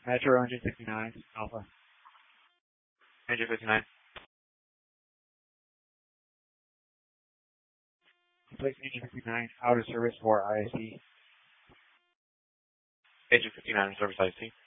Metro engine 59, Alpha. Engine 59. Place engine 59 out of service for ISC. Engine 59 in service IC.